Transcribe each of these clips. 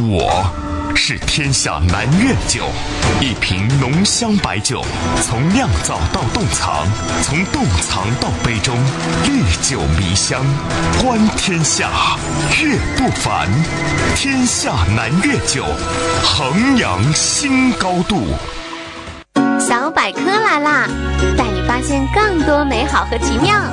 我是天下南岳酒，一瓶浓香白酒，从酿造到冻藏，从冻藏到杯中，历久弥香，观天下，岳不凡。天下南岳酒，衡阳新高度。 小百科来啦，带你发现更多美好和奇妙。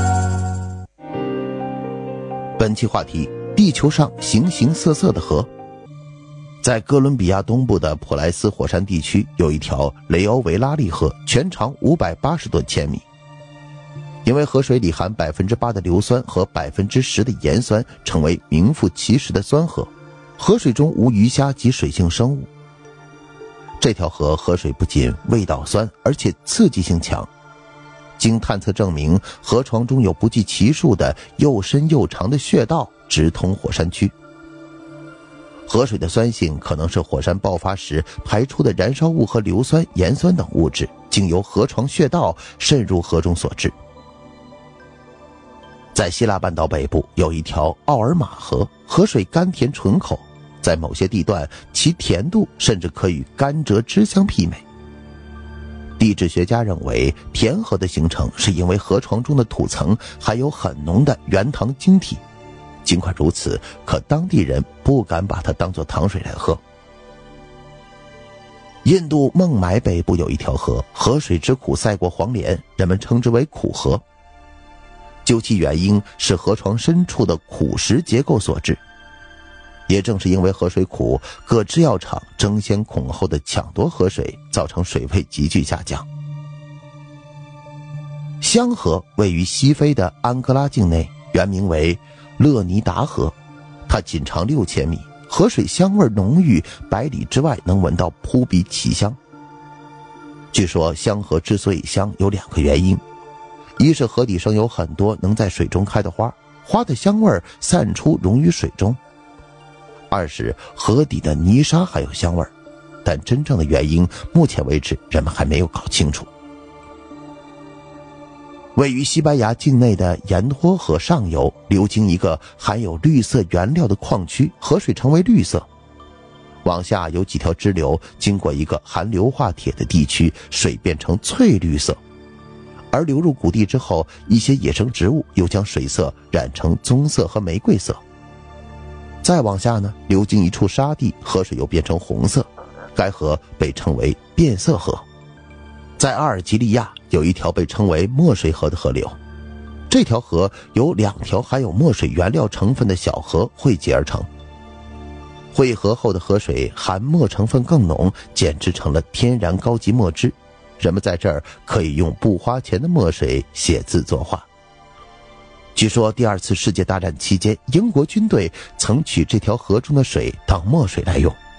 本期话题：地球上形形色色的河。在哥伦比亚东部的普莱斯火山地区，有一条雷欧维拉利河，全长580多千米。因为河水里含 8% 的硫酸和 10% 的盐酸，成为名副其实的酸河。河水中无鱼虾及水性生物。这条河河水不仅味道酸，而且刺激性强。经探测证明，河床中有不计其数的又深又长的穴道直通火山区。河水的酸性可能是火山爆发时排出的燃烧物和硫酸、盐酸等物质经由河床穴道渗入河中所致。在希腊半岛北部有一条奥尔马河，河水甘甜醇口，在某些地段其甜度甚至可与甘蔗汁相媲美。地质学家认为，甜河的形成是因为河床中的土层含有很浓的原糖晶体，尽管如此，可当地人不敢把它当作糖水来喝。印度孟买北部有一条河，河水之苦赛过黄连，人们称之为苦河。究其原因是河床深处的苦蚀结构所致。也正是因为河水苦，各制药厂争先恐后的抢夺河水，造成水位急剧下降。香河位于西非的安哥拉境内，原名为勒尼达河，它仅长6000米，河水香味浓郁，100里之外能闻到扑鼻奇香。据说香河之所以香有2个原因，一是河底生有很多能在水中开的花，花的香味散出溶于水中；二是河底的泥沙还有香味，但真正的原因目前为止人们还没有搞清楚。位于西班牙境内的盐托河上游流经一个含有绿色原料的矿区，河水成为绿色。往下有几条支流经过一个含硫化铁的地区，水变成翠绿色。而流入谷地之后，一些野生植物又将水色染成棕色和玫瑰色。再往下呢，流经一处沙地，河水又变成红色，该河被称为变色河。在阿尔及利亚有一条被称为墨水河的河流，这条河由2条含有墨水原料成分的小河汇集而成。汇合后的河水含墨成分更浓，简直成了天然高级墨汁。人们在这儿可以用不花钱的墨水写字作画。据说第2次世界大战期间，英国军队曾取这条河中的水当墨水来用。